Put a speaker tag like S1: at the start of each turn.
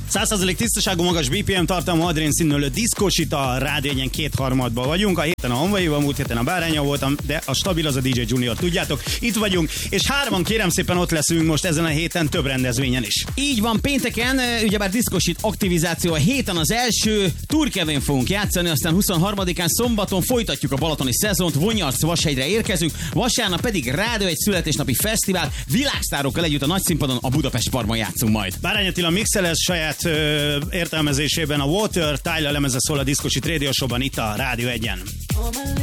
S1: 100% tisztaságú, magas BPM tartalmú, adrénszínűlő diszkós, itt a Rádió Egyen 2/3-ban vagyunk. A héten a Honvaival, múlt héten a Bárányon voltam, de a stabil az a DJ Junior, tudjátok. Itt vagyunk, és hárman kérem szépen ott leszünk most ezen a héten több rendezvényen is.
S2: Így van, pénteken, ugyebár diszkosít aktivizáció a héten az első, Turkevén fogunk játszani, aztán 23-án szombaton folytatjuk a balatoni szezont, Vonyarc-Vashegyre érkezünk, vasárnap pedig Rádió egy születésnapi fesztivál, világsztárokkal együtt a nagyszínpadon a Budapest Parkban játszunk majd.
S1: Bárány Attila mixelez saját értelmezésében a Water, Tyler lemeze szól a diszkosít Radio Show-ban itt a Rádió Egyen.